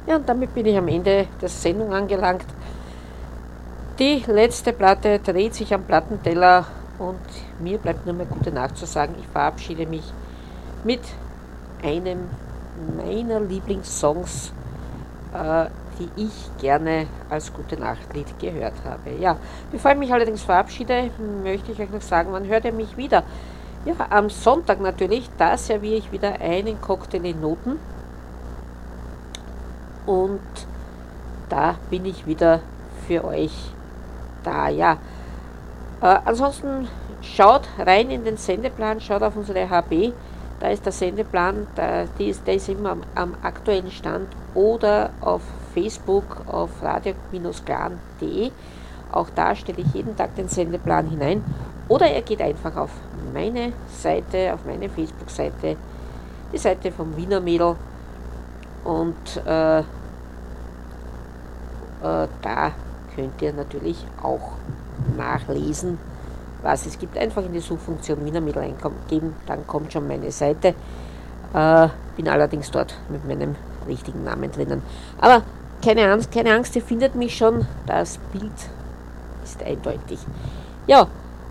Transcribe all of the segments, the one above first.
Ja, und damit bin ich am Ende der Sendung angelangt. Die letzte Platte dreht sich am Plattenteller und mir bleibt nur mehr gute Nacht zu sagen. Ich verabschiede mich mit einem meiner Lieblingssongs, die ich gerne als Gute-Nacht-Lied gehört habe. Ja, bevor ich mich allerdings verabschiede, möchte ich euch noch sagen, wann hört ihr mich wieder? Ja, am Sonntag natürlich, da serviere ich wieder einen Cocktail in Noten und da bin ich wieder für euch da. Ja, ansonsten schaut rein in den Sendeplan, schaut auf unsere HB, da ist der Sendeplan, der ist immer am aktuellen Stand oder auf Facebook auf radio-clan.de. Auch da stelle ich jeden Tag den Sendeplan hinein. Oder ihr geht einfach auf meine Seite, auf meine Facebook-Seite, die Seite vom Wiener Mädel und da könnt ihr natürlich auch nachlesen, was es gibt. Einfach in die Suchfunktion Wiener Mädel eingeben, dann kommt schon meine Seite. Bin allerdings dort mit meinem richtigen Namen drinnen. Aber keine Angst, ihr findet mich schon. Das Bild ist eindeutig. Ja,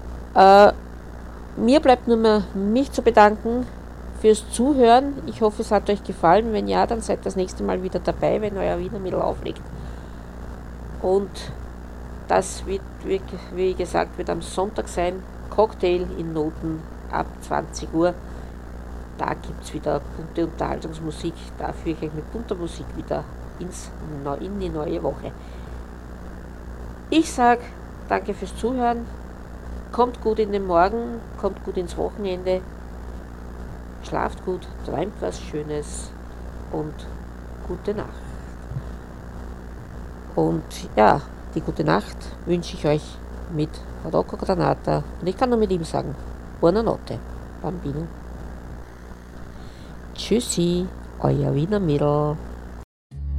mir bleibt nur mehr mich zu bedanken fürs Zuhören. Ich hoffe, es hat euch gefallen. Wenn ja, dann seid das nächste Mal wieder dabei, wenn euer Wiener Mädel auflegt. Und das wird, wie gesagt, wird am Sonntag sein. Cocktail in Noten ab 20 Uhr. Da gibt es wieder bunte Unterhaltungsmusik. Da führe ich euch mit bunter Musik wieder in die neue Woche. Ich sage danke fürs Zuhören. Kommt gut in den Morgen, kommt gut ins Wochenende. Schlaft gut, träumt was Schönes und gute Nacht. Und ja, die gute Nacht wünsche ich euch mit Rocco Granata. Und ich kann nur mit ihm sagen, Buonanotte, Bambino. Tschüssi, euer Wiener Mädel.